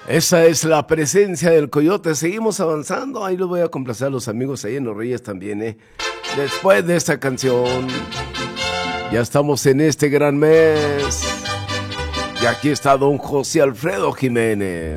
Esa es la presencia del coyote. Seguimos avanzando. Ahí los voy a complacer a los amigos ahí en Los Reyes también, ¿eh? Después de esta canción, ya estamos en este gran mes. Y aquí está don José Alfredo Jiménez.